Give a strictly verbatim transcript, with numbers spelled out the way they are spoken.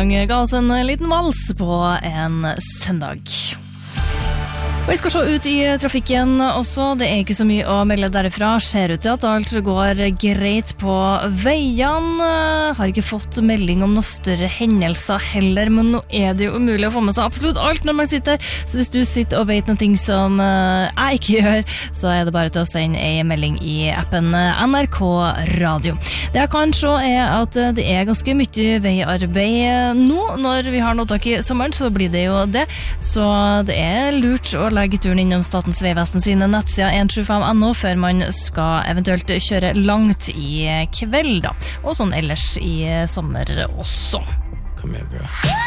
gang ga oss en liten vals på en søndag. Og vi skal se ut i trafikken også. Det er ikke så mye å melde derifra. Ser ut til at alt går greit på veiene. Har ikke fått melding om noen større hendelser heller, men nå er det jo umulig å få med seg absolutt alt når man sitter. Så hvis du sitter og vet noen ting som jeg ikke gjør, så er det bare til å sende en melding i appen N R K Radio. Det jeg kan se er at det er ganske mye veiarbeid nå. Når vi har nådd tak i sommeren, så blir det jo det. Så det er lurt å legge turen innom Statens Vegvesen sine nettsider en sju fem punktum no før man skal eventuelt kjøre langt i kveld da. Og sånn ellers i sommer også. Come here, girl.